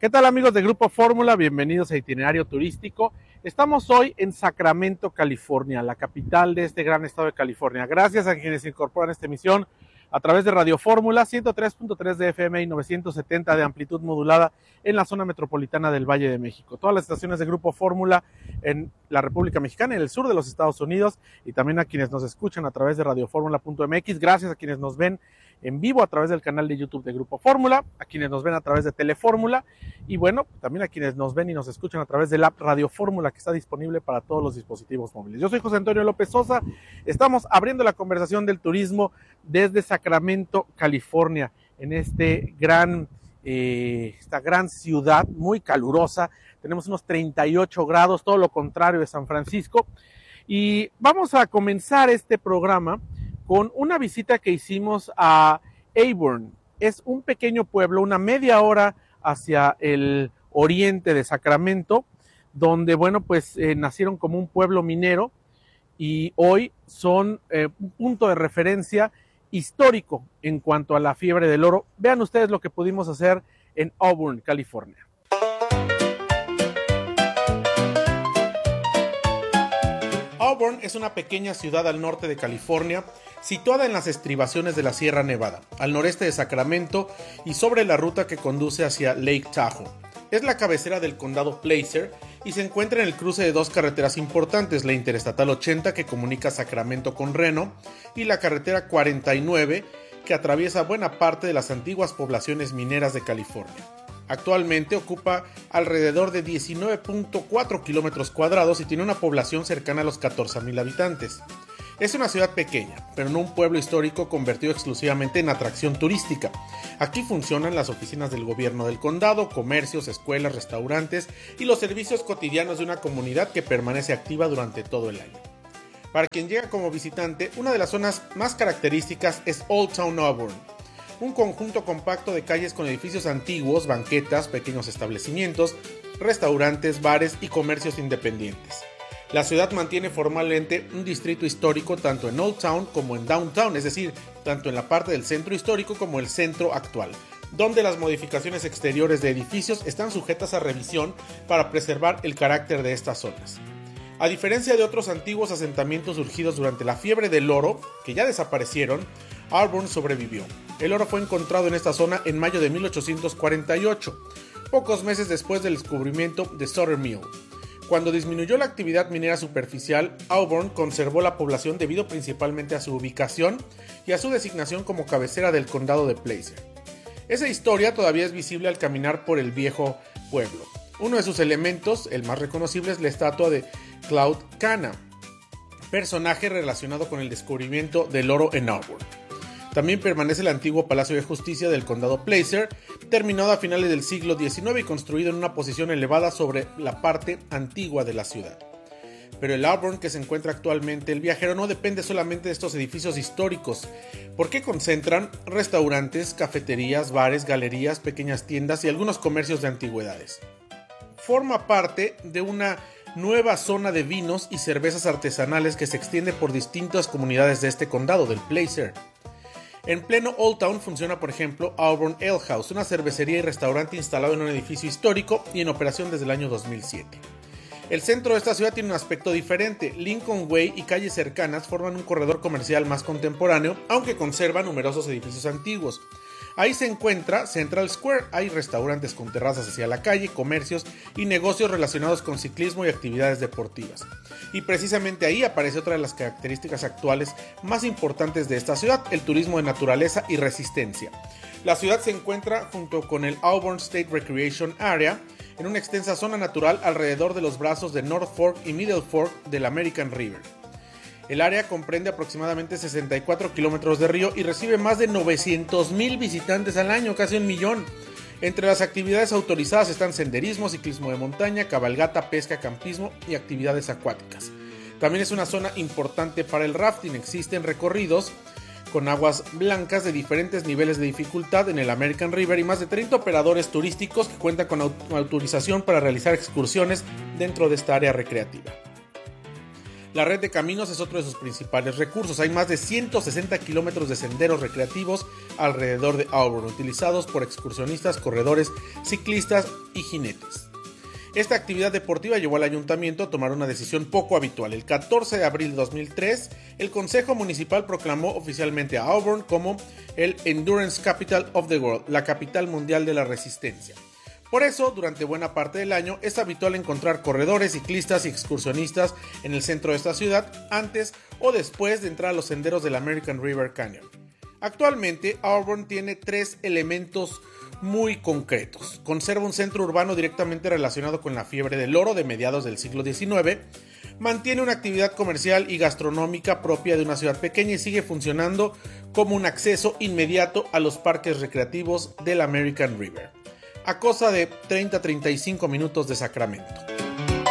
¿Qué tal, amigos de Grupo Fórmula? Bienvenidos a Itinerario Turístico. Estamos hoy en Sacramento, California, la capital de este gran estado de California. Gracias a quienes se incorporan a esta emisión a través de Radio Fórmula, 103.3 de FM y 970 de amplitud modulada en la zona metropolitana del Valle de México. Todas las estaciones de Grupo Fórmula en la República Mexicana, en el sur de los Estados Unidos, y también a quienes nos escuchan a través de radioformula.mx. Gracias a quienes nos ven en vivo a través del canal de YouTube de Grupo Fórmula, a quienes nos ven a través de Telefórmula y bueno, también a quienes nos ven y nos escuchan a través del app Radio Fórmula, que está disponible para todos los dispositivos móviles. Yo soy José Antonio López Sosa, estamos abriendo la conversación del turismo desde Sacramento, California, en esta gran ciudad muy calurosa. Tenemos unos 38 grados, todo lo contrario de San Francisco, y vamos a comenzar este programa con una visita que hicimos a Auburn. Es un pequeño pueblo, una media hora hacia el oriente de Sacramento, donde, bueno, pues nacieron como un pueblo minero y hoy son un punto de referencia histórico en cuanto a la fiebre del oro. Vean ustedes lo que pudimos hacer en Auburn, California. Auburn es una pequeña ciudad al norte de California, situada en las estribaciones de la Sierra Nevada, al noreste de Sacramento y sobre la ruta que conduce hacia Lake Tahoe. Es la cabecera del condado Placer y se encuentra en el cruce de dos carreteras importantes, la Interestatal 80 que comunica Sacramento con Reno y la carretera 49 que atraviesa buena parte de las antiguas poblaciones mineras de California. Actualmente ocupa alrededor de 19.4 kilómetros cuadrados y tiene una población cercana a los 14,000 habitantes. Es una ciudad pequeña, pero no un pueblo histórico convertido exclusivamente en atracción turística. Aquí funcionan las oficinas del gobierno del condado, comercios, escuelas, restaurantes y los servicios cotidianos de una comunidad que permanece activa durante todo el año. Para quien llega como visitante, una de las zonas más características es Old Town Auburn, un conjunto compacto de calles con edificios antiguos, banquetas, pequeños establecimientos, restaurantes, bares y comercios independientes. La ciudad mantiene formalmente un distrito histórico tanto en Old Town como en Downtown, es decir, tanto en la parte del centro histórico como el centro actual, donde las modificaciones exteriores de edificios están sujetas a revisión para preservar el carácter de estas zonas. A diferencia de otros antiguos asentamientos surgidos durante la fiebre del oro, que ya desaparecieron, Auburn sobrevivió. El oro fue encontrado en esta zona en mayo de 1848, pocos meses después del descubrimiento de Sutter Mill. Cuando disminuyó la actividad minera superficial, Auburn conservó la población debido principalmente a su ubicación y a su designación como cabecera del condado de Placer. Esa historia todavía es visible al caminar por el viejo pueblo. Uno de sus elementos, el más reconocible, es la estatua de Claude Cana, personaje relacionado con el descubrimiento del oro en Auburn. También permanece el antiguo Palacio de Justicia del condado Placer, terminado a finales del siglo XIX y construido en una posición elevada sobre la parte antigua de la ciudad. Pero el Auburn que se encuentra actualmente el viajero no depende solamente de estos edificios históricos, porque concentran restaurantes, cafeterías, bares, galerías, pequeñas tiendas y algunos comercios de antigüedades. Forma parte de una nueva zona de vinos y cervezas artesanales que se extiende por distintas comunidades de este condado, del Placer. En pleno Old Town funciona, por ejemplo, Auburn Ale House, una cervecería y restaurante instalado en un edificio histórico y en operación desde el año 2007. El centro de esta ciudad tiene un aspecto diferente. Lincoln Way y calles cercanas forman un corredor comercial más contemporáneo, aunque conserva numerosos edificios antiguos. Ahí se encuentra Central Square, hay restaurantes con terrazas hacia la calle, comercios y negocios relacionados con ciclismo y actividades deportivas. Y precisamente ahí aparece otra de las características actuales más importantes de esta ciudad, el turismo de naturaleza y resistencia. La ciudad se encuentra junto con el Auburn State Recreation Area, en una extensa zona natural alrededor de los brazos de North Fork y Middle Fork del American River. El área comprende aproximadamente 64 kilómetros de río y recibe más de 900,000 visitantes al año, casi 1,000,000. Entre las actividades autorizadas están senderismo, ciclismo de montaña, cabalgata, pesca, campismo y actividades acuáticas. También es una zona importante para el rafting. Existen recorridos con aguas blancas de diferentes niveles de dificultad en el American River y más de 30 operadores turísticos que cuentan con autorización para realizar excursiones dentro de esta área recreativa. La red de caminos es otro de sus principales recursos. Hay más de 160 kilómetros de senderos recreativos alrededor de Auburn, utilizados por excursionistas, corredores, ciclistas y jinetes. Esta actividad deportiva llevó al ayuntamiento a tomar una decisión poco habitual. El 14 de abril de 2003, el Consejo Municipal proclamó oficialmente a Auburn como el Endurance Capital of the World, la capital mundial de la resistencia. Por eso, durante buena parte del año, es habitual encontrar corredores, ciclistas y excursionistas en el centro de esta ciudad antes o después de entrar a los senderos del American River Canyon. Actualmente, Auburn tiene 3 elementos muy concretos. Conserva un centro urbano directamente relacionado con la fiebre del oro de mediados del siglo XIX, mantiene una actividad comercial y gastronómica propia de una ciudad pequeña y sigue funcionando como un acceso inmediato a los parques recreativos del American River, a cosa de 30-35 minutos de Sacramento.